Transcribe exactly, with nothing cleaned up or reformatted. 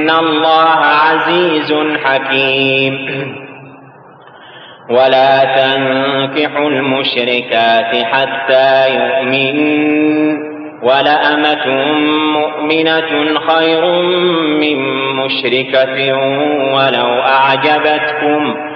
إن الله عزيز حكيم. ولا تنكحوا المشركات حتى يؤمنن ولأمة مؤمنة خير من مشركة ولو أعجبتكم